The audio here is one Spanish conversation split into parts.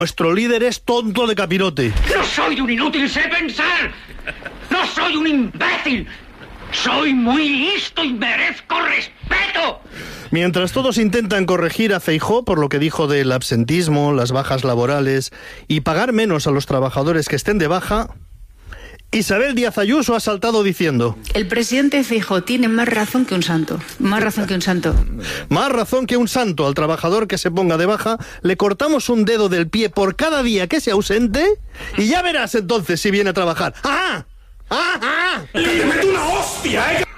Nuestro líder es tonto de capirote. No soy un inútil, sé pensar. No soy un imbécil. Soy muy listo y merezco respeto. Mientras todos intentan corregir a Feijóo por lo que dijo del absentismo, las bajas laborales y pagar menos a los trabajadores que estén de baja, Isabel Díaz Ayuso ha saltado diciendo: el presidente Feijóo tiene más razón que un santo. Más razón que un santo. Más razón que un santo. Al trabajador que se ponga de baja le cortamos un dedo del pie por cada día que se ausente y ya verás entonces si viene a trabajar. ¡Ajá! ¡Ajá! ¡Le meto una hostia, eh!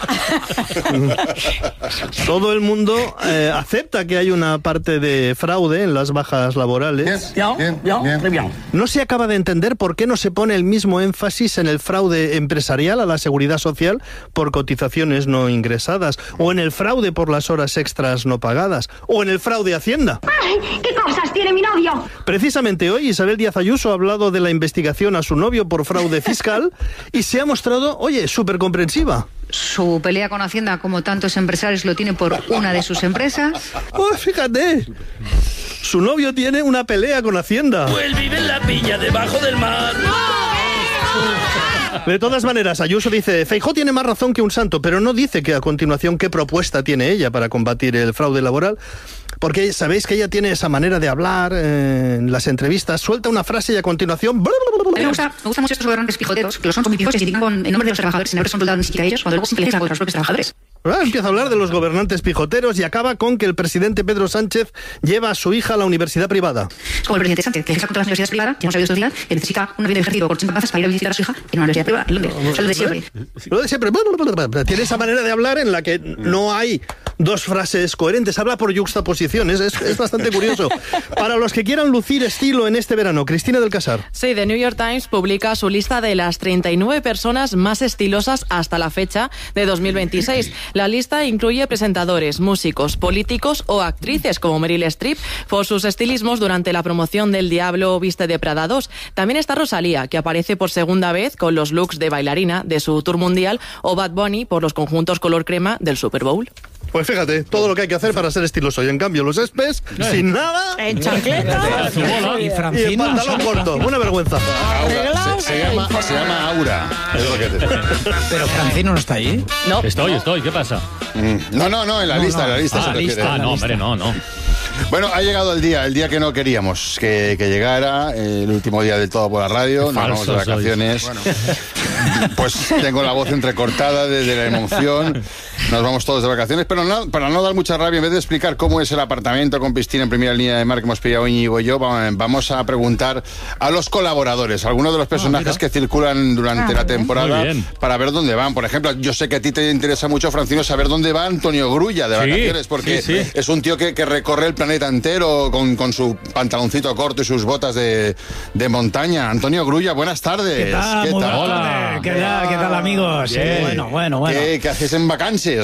Todo el mundo acepta que hay una parte de fraude en las bajas laborales. Bien. No se acaba de entender por qué no se pone el mismo énfasis en el fraude empresarial a la seguridad social por cotizaciones no ingresadas, o en el fraude por las horas extras no pagadas, o en el fraude a Hacienda. ¡Ay, qué cosas tiene mi novio! Precisamente hoy Isabel Díaz Ayuso ha hablado de la investigación a su novio por fraude fiscal y se ha mostrado, oye, súper comprensiva. Su pelea con Hacienda, como tantos empresarios, lo tiene por una de sus empresas. Oh, fíjate, su novio tiene una pelea con Hacienda. Pues vive en la piña debajo del mar. De todas maneras, Ayuso dice: Feijóo tiene más razón que un santo, pero no dice que a continuación qué propuesta tiene ella para combatir el fraude laboral, porque sabéis que ella tiene esa manera de hablar en las entrevistas, suelta una frase y a continuación... Me gusta mucho estos gobernantes pijoteros, que los son competitivos y se critican en nombre de los trabajadores sin haber resultado ni siquiera ellos, cuando luego simplemente contra los propios trabajadores. Empieza a hablar de los gobernantes pijoteros y acaba con que el presidente Pedro Sánchez lleva a su hija a la universidad privada. Es como el presidente Sánchez, que ejerce contra las universidades privadas, que hemos sabido estos días, que necesita un avión de ejército por 80 plazas para ir a visitar a su hija en una universidad privada en Londres. Eso es lo de siempre. Lo de siempre. Tiene esa manera de hablar en la que no hay dos frases coherentes, habla por yuxtaposiciones, es bastante curioso. Para los que quieran lucir estilo en este verano, Cristina del Casar. Sí, The New York Times publica su lista de las 39 personas más estilosas hasta la fecha de 2026. La lista incluye presentadores, músicos, políticos o actrices como Meryl Streep por sus estilismos durante la promoción del Diablo Viste de Prada 2. También está Rosalía, que aparece por segunda vez con los looks de bailarina de su tour mundial, o Bad Bunny por los conjuntos color crema del Super Bowl. Pues fíjate, todo lo que hay que hacer para ser estiloso. Y en cambio los espes, sin nada, en chancleta y en pantalón corto. Una vergüenza. Aura. Se llama Aura. Es lo que Pero Francino no está ahí. No. Estoy. ¿Qué pasa? No, en la lista. No, hombre, no. Bueno, ha llegado el día que no queríamos que llegara, el último día del todo por la radio. Nos vamos de vacaciones. Bueno, pues tengo la voz entrecortada desde la emoción. Nos vamos todos de vacaciones, pero para no dar mucha rabia, en vez de explicar cómo es el apartamento con piscina en primera línea de mar que hemos pillado Íñigo y yo, vamos a preguntar a los colaboradores, algunos de los personajes que circulan durante la temporada, para ver dónde van. Por ejemplo, yo sé que a ti te interesa mucho, Francino, saber dónde va Antonio Grulla de vacaciones, porque es un tío que recorre el planeta entero con su pantaloncito corto y sus botas de montaña. Antonio Grulla, buenas tardes. ¿Qué tal? Hola. ¿Qué tal, amigos? Bueno. ¿Qué haces en vacaciones?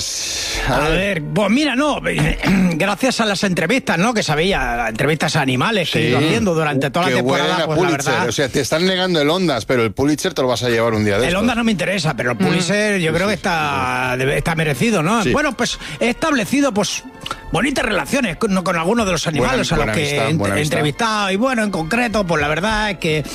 A ver, pues mira, gracias a las entrevistas, ¿no? Que sabía, entrevistas a animales que he ido haciendo durante toda la temporada, pues Pulitzer, la verdad... O sea, te están negando el Ondas, pero el Pulitzer te lo vas a llevar un día de estos. El Ondas no me interesa, pero el Pulitzer yo creo que está merecido, ¿no? Sí. Bueno, pues he establecido, pues, bonitas relaciones con algunos de los animales a los que he entrevistado. Y bueno, en concreto, pues la verdad es que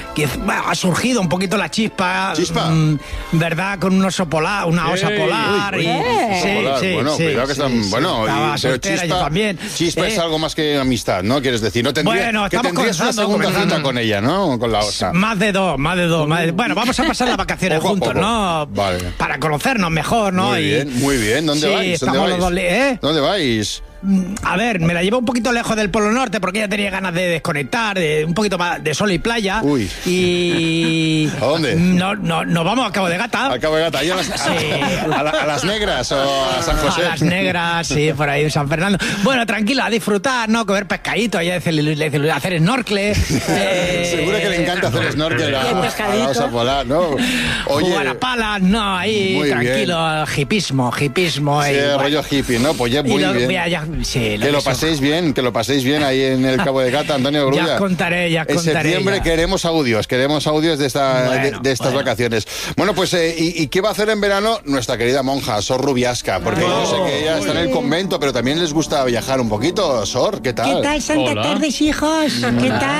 ha surgido un poquito la chispa. ¿Verdad? Con un oso polar, una osa polar. Sí. Bueno, cuidado que están... estaba pero soltera, yo también. Chispa es algo más que amistad, ¿no? Quieres decir, no tendrías una segunda cita con ella, ¿no? Con la osa. Más de dos. Bueno, vamos a pasar las vacaciones juntos, ¿no? Vale. Para conocernos mejor, ¿no? Muy bien. ¿Dónde vais? ¿Dónde vais? A ver, me la llevo un poquito lejos del Polo Norte porque ella tenía ganas de desconectar, de un poquito más de sol y playa. Y... ¿A dónde? Nos vamos a Cabo de Gata. ¿A Cabo de Gata? ¿Ahí a las Negras o a San José? A las Negras, sí, por ahí en San Fernando. Bueno, tranquila, a disfrutar, ¿no? Comer pescaditos, hacer snorkel. Seguro que le encanta hacer snorkel a la osa polar, ¿no? Oye, jugar a palas, no, ahí tranquilo, hipismo. Sí, rollo hippie, ¿no? Pues ya muy bien. Sí, que lo paséis bien ahí en el Cabo de Gata, Antonio Grulla. Ya contaré. En septiembre queremos audios de estas vacaciones. Bueno, pues, ¿y qué va a hacer en verano nuestra querida monja, Sor Rubiasca? Porque yo sé que ella está en el convento, pero también les gusta viajar un poquito. Sor, ¿qué tal? ¿Qué tal, Santa Tardes, hijos? ¿Qué tal?